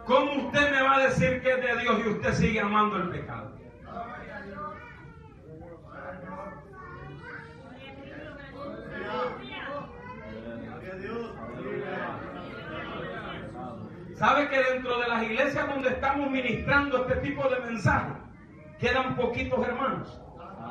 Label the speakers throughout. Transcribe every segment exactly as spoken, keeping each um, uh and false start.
Speaker 1: ¿cómo usted me va a decir que es de Dios y usted sigue amando el pecado? ¿Sabe que dentro de las iglesias donde estamos ministrando este tipo de mensajes quedan poquitos hermanos?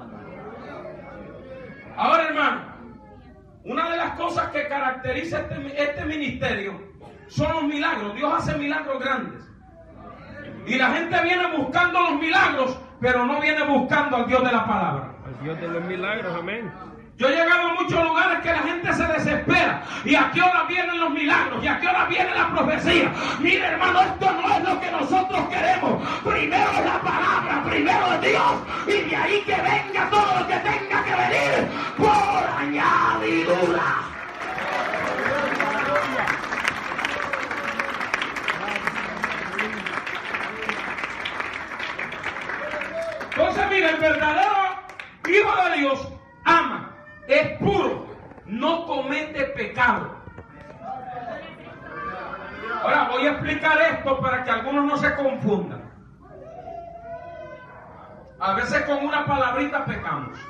Speaker 1: Ahora, hermano, una de las cosas que caracteriza este, este ministerio son los milagros. Dios hace milagros grandes. Y la gente viene buscando los milagros, pero no viene buscando al Dios de la palabra.
Speaker 2: Al Dios de los milagros, amén.
Speaker 1: Yo he llegado a muchos lugares que la gente se desespera. ¿Y a qué hora vienen los milagros? ¿Y a qué hora viene la profecía? Mire, hermano, esto no es lo que nosotros queremos. Primero es la palabra, primero es Dios. Y de ahí que venga todo lo que tenga que venir por añadidura. Entonces, mire, el verdadero Hijo de Dios ama. Es puro, no comete pecado. Ahora voy a explicar esto para que algunos no se confundan. A veces con una palabrita pecamos.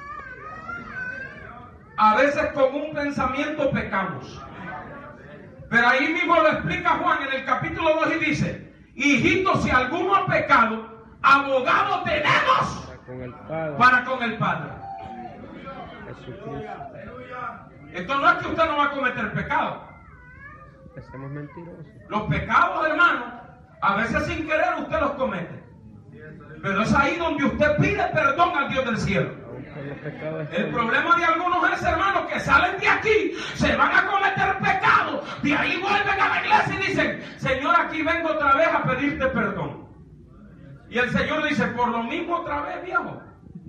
Speaker 1: A veces con un pensamiento pecamos. Pero ahí mismo lo explica Juan en el capítulo dos y dice: hijitos, si alguno ha pecado, abogado tenemos
Speaker 2: Para con el Padre.
Speaker 1: para con el Padre.
Speaker 2: Jesucristo.
Speaker 1: Esto no es que usted no va a cometer pecado.
Speaker 2: Que somos mentirosos.
Speaker 1: Los pecados, hermano, a veces sin querer usted los comete. Pero es ahí donde usted pide perdón al Dios del cielo.
Speaker 2: Los pecados
Speaker 1: El problema de algunos es, hermanos, que salen de aquí, se van a cometer pecado, de ahí vuelven a la iglesia y dicen: Señor, aquí vengo otra vez a pedirte perdón. Y el Señor dice: por lo mismo otra vez, viejo.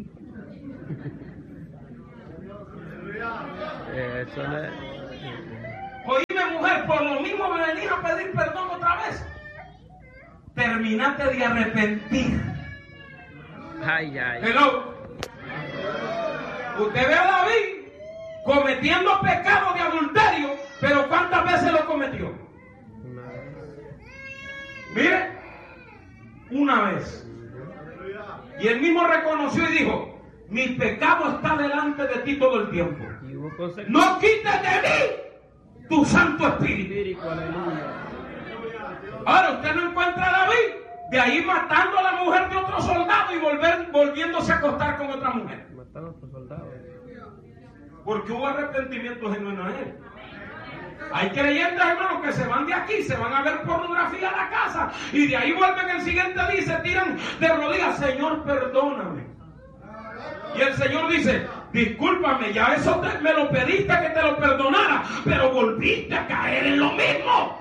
Speaker 2: Eso no es...
Speaker 1: Oíme, mujer, por lo mismo me venís a pedir perdón otra vez. Terminate de arrepentir.
Speaker 2: Ay, ay.
Speaker 1: Hello. Usted ve a David cometiendo pecado de adulterio, pero ¿cuántas veces lo cometió?
Speaker 2: Una vez.
Speaker 1: Mire, una vez. Y él mismo reconoció y dijo: mi pecado está delante de ti todo el tiempo.
Speaker 2: Y hubo consecuencias.
Speaker 1: No quites de mí tu Santo Espíritu.
Speaker 2: Espíritu, aleluya.
Speaker 1: Ahora usted no encuentra a David de ahí matando a la mujer de otro soldado y volver, volviéndose a acostar con otra mujer.
Speaker 2: Mataron a otros soldados.
Speaker 1: Porque hubo arrepentimiento genuino en él. Hay creyentes, hermanos, que se van de aquí, se van a ver pornografía a la casa y de ahí vuelven el siguiente día y se tiran de rodillas: Señor, perdóname. Y el Señor dice: discúlpame, ya eso te, me lo pediste que te lo perdonara, pero volviste a caer en lo mismo.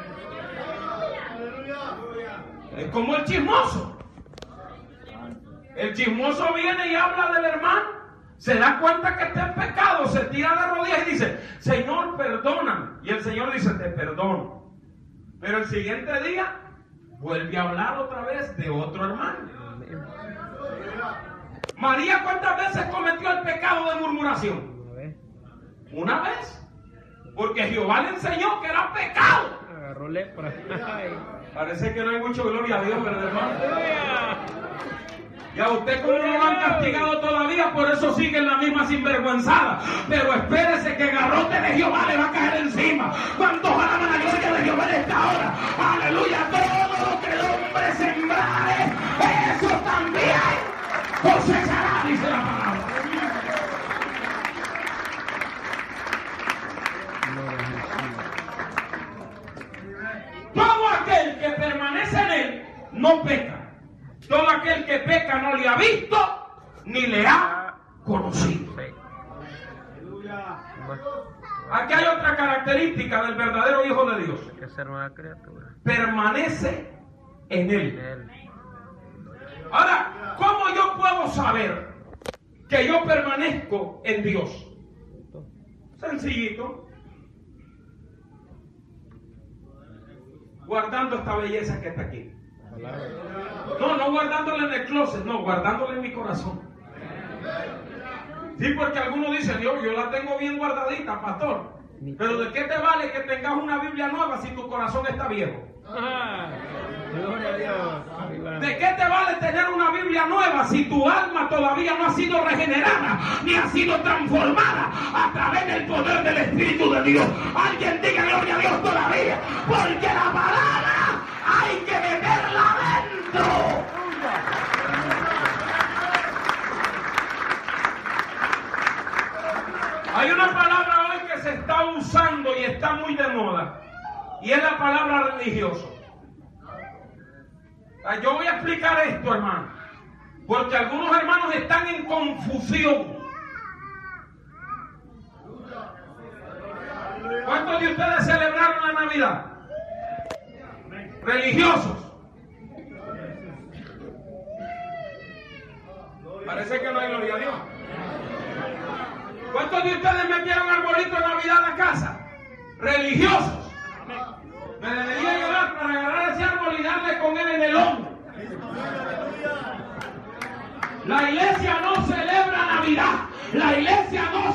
Speaker 1: Es como el chismoso. El chismoso viene y habla del hermano, se da cuenta que está en pecado, se tira de rodillas y dice: Señor, perdóname. Y el Señor dice: te perdono. Pero el siguiente día vuelve a hablar otra vez de otro hermano. María, ¿cuántas veces cometió el pecado de murmuración?
Speaker 2: Una vez.
Speaker 1: Una vez. Porque Jehová le enseñó que era pecado.
Speaker 2: Agarró lepra. Ay.
Speaker 1: Parece que no hay mucho gloria a Dios, ¿verdad, hermano? Y a usted, como no lo han castigado todavía, por eso sigue en la misma sinvergüenzada. Pero espérese que el garrote de Jehová le va a caer encima. ¿Cuántos alaban la gloria de Jehová en esta hora? Aleluya. Todo lo que el hombre sembrare, eso también cosechará, dice la palabra. Todo aquel que permanece en él no peca. Todo aquel que peca no le ha visto ni le ha conocido. Aquí hay otra característica del verdadero Hijo de Dios.
Speaker 2: Hay que ser nueva criatura.
Speaker 1: Permanece en él. Ahora, ¿cómo yo puedo saber que yo permanezco en Dios? Sencillito. Guardando esta belleza que está aquí. No, no guardándola en el closet, no, guardándola en mi corazón. Sí, porque algunos dicen: Dios, yo la tengo bien guardadita, pastor. Pero ¿de qué te vale que tengas una Biblia nueva si tu corazón está viejo?
Speaker 2: Gloria a Dios. Arriba.
Speaker 1: ¿De qué te vale tener una Biblia nueva si tu alma todavía no ha sido regenerada ni ha sido transformada a través del poder del Espíritu de Dios? Alguien diga gloria a Dios todavía, porque la palabra hay que meterla adentro. Hay una palabra hoy que se está usando y está muy de moda, y es la palabra religioso. Yo voy a explicar esto, hermano, porque algunos hermanos están en confusión. ¿Cuántos de ustedes celebraron la Navidad? Religiosos. Parece que no hay gloria a Dios. ¿Cuántos de ustedes metieron arbolito de Navidad a la casa? Religiosos. Me debería llevar para agarrar ese árbol y darle con él en el hombro. La iglesia no celebra Navidad. La iglesia no